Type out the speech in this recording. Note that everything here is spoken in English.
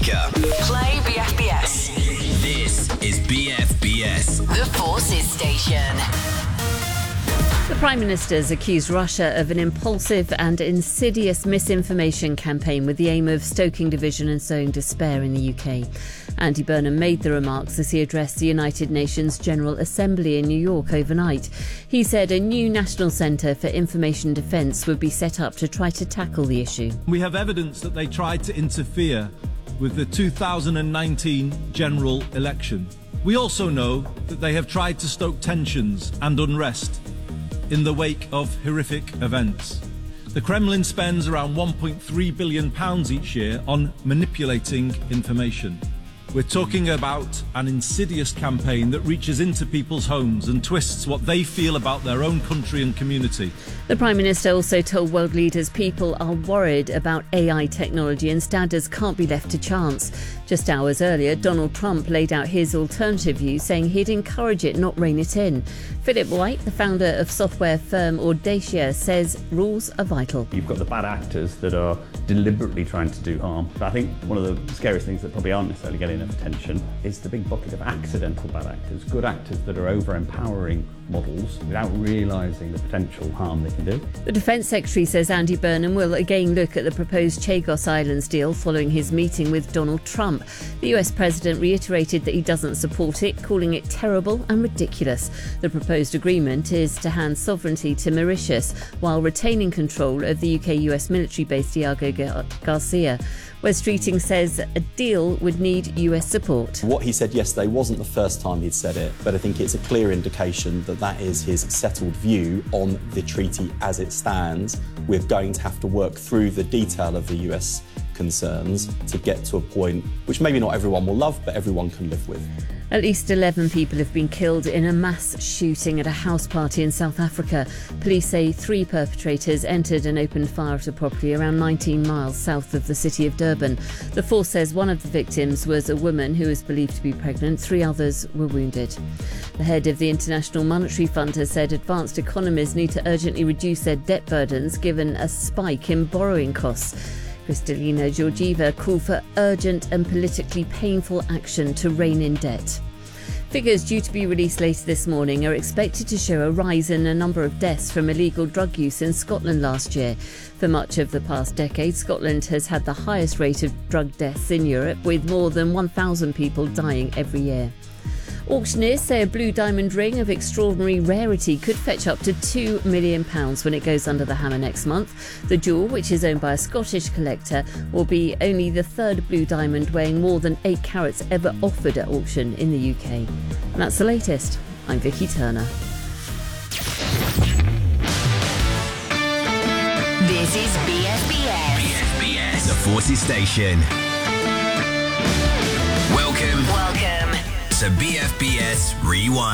speaker. Play BFBS. This is BFBS. The Forces Station. The Prime Minister's accused Russia of an impulsive and insidious misinformation campaign with the aim of stoking division and sowing despair in the UK. Andy Burnham made the remarks as he addressed the United Nations General Assembly in New York overnight. He said a new National Centre for Information Defence would be set up to try to tackle the issue. We have evidence that they tried to interfere with the 2019 general election. We also know that they have tried to stoke tensions and unrest in the wake of horrific events. The Kremlin spends around £1.3 billion each year on manipulating information. We're talking about an insidious campaign that reaches into people's homes and twists what they feel about their own country and community. The Prime Minister also told world leaders people are worried about AI technology and standards can't be left to chance. Just hours earlier, Donald Trump laid out his alternative view, saying he'd encourage it, not rein it in. Philip White, the founder of software firm Audacia, says rules are vital. You've got the bad actors that are deliberately trying to do harm. But I think one of the scariest things that probably aren't necessarily getting enough attention is the big bucket of accidental bad actors, good actors that are over-empowering models without realising the potential harm they can do. The Defence Secretary says Andy Burnham will again look at the proposed Chagos Islands deal following his meeting with Donald Trump. The US President reiterated that he doesn't support it, calling it terrible and ridiculous. The proposed agreement is to hand sovereignty to Mauritius while retaining control of the UK-US military base Diego Garcia. Wes Streeting says a deal would need US support. What he said yesterday wasn't the first time he'd said it, but I think it's a clear indication that that is his settled view on the treaty as it stands. We're going to have to work through the detail of the US concerns to get to a point which maybe not everyone will love, but everyone can live with. At least 11 people have been killed in a mass shooting at a house party in South Africa. Police say 3 perpetrators entered and opened fire at a property around 19 miles south of the city of Durban. The force says one of the victims was a woman who is believed to be pregnant. 3 others were wounded. The head of the International Monetary Fund has said advanced economies need to urgently reduce their debt burdens given a spike in borrowing costs. Kristalina Georgieva called for urgent and politically painful action to rein in debt. Figures due to be released later this morning are expected to show a rise in a number of deaths from illegal drug use in Scotland last year. For much of the past decade, Scotland has had the highest rate of drug deaths in Europe, with more than 1,000 people dying every year. Auctioneers say a blue diamond ring of extraordinary rarity could fetch up to £2 million when it goes under the hammer next month. The jewel, which is owned by a Scottish collector, will be only the 3rd blue diamond weighing more than 8 carats ever offered at auction in the UK. And that's the latest. I'm Vicky Turner. This is BFBS. BFBS, the Forces Station. Welcome Welcome to BFBS Rewind.